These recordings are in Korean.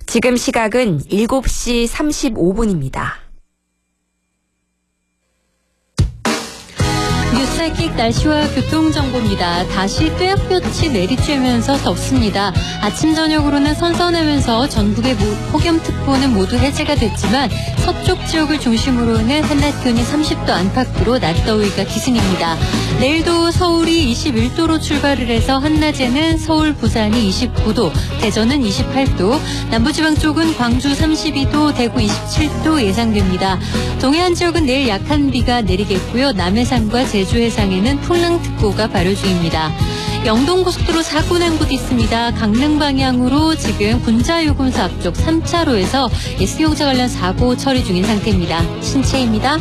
지금 시각은 7시 35분입니다. 뉴스하이킥 날씨와 교통정보입니다. 다시 떼약볕이 내리쬐면서 덥습니다. 아침 저녁으로는 선선하면서 전국의 폭염특보는 모두 해제가 됐지만 서쪽 지역을 중심으로는 한낮 기온이 30도 안팎으로 낮더위가 기승입니다. 내일도 서울이 21도로 출발을 해서 한낮에는 서울, 부산이 29도, 대전은 28도, 남부지방 쪽은 광주 32도, 대구 27도 예상됩니다. 동해안 지역은 내일 약한 비가 내리겠고요. 남해상과 제주 해상에는 풍랑특보가 발효 중입니다. 영동고속도로 사고 난 곳 있습니다. 강릉 방향으로 지금 군자요금소 앞쪽 3차로에서 수용자 관련 사고 처리 중인 상태입니다. 신채입니다.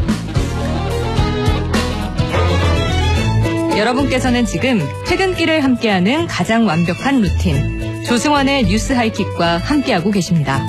여러분께서는 지금 퇴근길을 함께하는 가장 완벽한 루틴 조승환의 뉴스 하이킥과 함께하고 계십니다.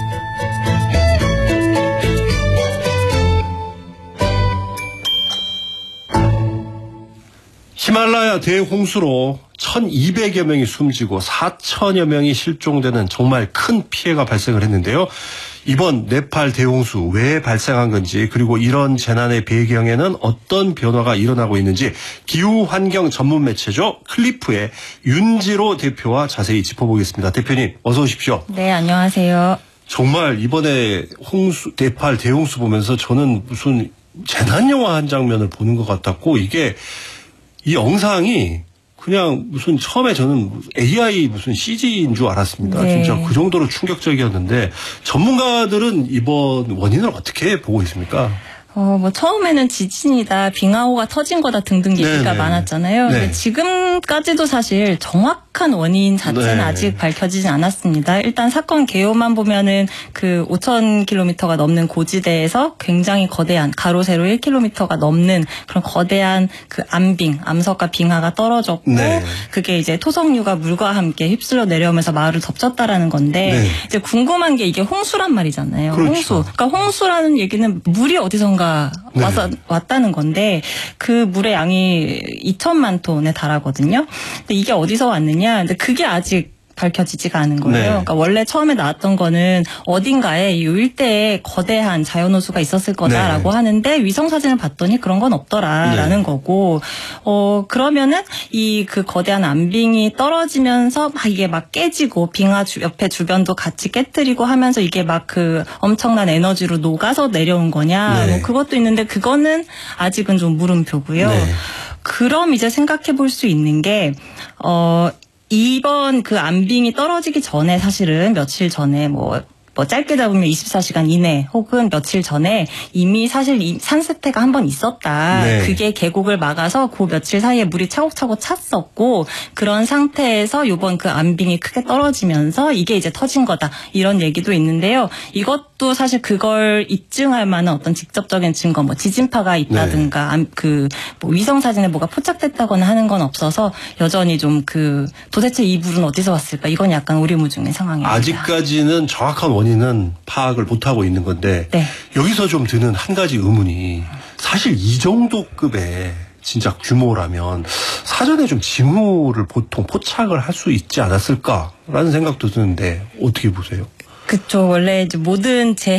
히말라야 대홍수로 1,200여 명이 숨지고 4천여 명이 실종되는 정말 큰 피해가 발생을 했는데요. 이번 네팔 대홍수 왜 발생한 건지, 그리고 이런 재난의 배경에는 어떤 변화가 일어나고 있는지 기후환경 전문 매체죠. 클리프의 윤지로 대표와 자세히 짚어보겠습니다. 대표님 어서 오십시오. 네, 안녕하세요. 정말 이번에 네팔 대홍수 보면서 저는 무슨 재난영화 한 장면을 보는 것 같았고, 이게 이 영상이 그냥 무슨 처음에 저는 AI 무슨 CG인 줄 알았습니다. 네. 진짜 그 정도로 충격적이었는데 전문가들은 이번 원인을 어떻게 보고 있습니까? 처음에는 지진이다, 빙하호가 터진 거다 등등 얘기가 네네. 많았잖아요. 네. 근데 지금까지도 사실 정확한 원인 자체는 네. 아직 밝혀지지 않았습니다. 일단 사건 개요만 보면은 그 5,000km가 넘는 고지대에서 굉장히 거대한, 가로 세로 1km가 넘는 그런 거대한 그 암석과 빙하가 떨어졌고, 네. 그게 이제 토성류가 물과 함께 휩쓸려 내려오면서 마을을 덮쳤다라는 건데, 네. 이제 궁금한 게 이게 홍수란 말이잖아요. 그렇죠. 홍수. 그러니까 홍수라는 얘기는 물이 어디선가 네. 왔다는 건데, 그 물의 양이 2천만 톤에 달하거든요. 근데 이게 어디서 왔느냐? 근데 그게 아직 밝혀지지가 않은 거예요. 네. 그러니까 원래 처음에 나왔던 거는 어딘가에 이 일대에 거대한 자연호수가 있었을 거다라고 네. 하는데, 위성 사진을 봤더니 그런 건 없더라라는 네. 거고, 그러면은 이 그 거대한 암빙이 떨어지면서 막 이게 막 깨지고, 빙하 옆에 주변도 같이 깨뜨리고 하면서 이게 막 그 엄청난 에너지로 녹아서 내려온 거냐? 네. 뭐 그것도 있는데, 그거는 아직은 좀 물음표고요. 네. 그럼 이제 생각해 볼 수 있는 게, 이번 그 암빙이 떨어지기 전에, 사실은 며칠 전에 뭐 짧게 잡으면 24시간 이내 혹은 며칠 전에 이미 사실 산세태가 한 번 있었다. 네. 그게 계곡을 막아서 그 며칠 사이에 물이 차곡차곡 찼었고, 그런 상태에서 이번 그 암빙이 크게 떨어지면서 이게 이제 터진 거다, 이런 얘기도 있는데요. 이것도 사실 그걸 입증할 만한 어떤 직접적인 증거, 뭐 지진파가 있다든가, 네. 뭐 위성 사진에 뭐가 포착됐다거나 하는 건 없어서 여전히 좀 도대체 이 물은 어디서 왔을까, 이건 약간 오리무중의 상황입니다. 아직까지는 정확한 원인은 파악을 못하고 있는 건데, 네. 여기서 좀 드는 한 가지 의문이, 사실 이 정도 급의 진짜 규모라면 사전에 좀 징후를 보통 포착을 할 수 있지 않았을까라는 생각도 드는데 어떻게 보세요? 그쵸. 원래 이제 모든